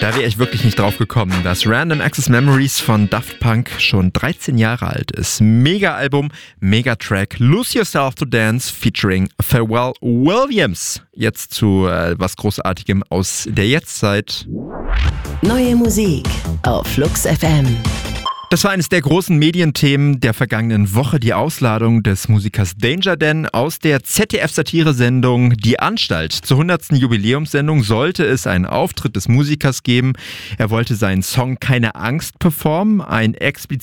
Da wäre ich wirklich nicht drauf gekommen, dass Random Access Memories von Daft Punk schon 13 Jahre alt ist. Mega-Album, Mega-Track, Lose Yourself to Dance featuring Pharrell Williams. Jetzt zu was Großartigem aus der Jetztzeit. Neue Musik auf Flux FM. Das war eines der großen Medienthemen der vergangenen Woche, die Ausladung des Musikers Danger Dan aus der ZDF-Satire-Sendung Die Anstalt. Zur 100. Jubiläumssendung sollte es einen Auftritt des Musikers geben. Er wollte seinen Song Keine Angst performen, ein explizit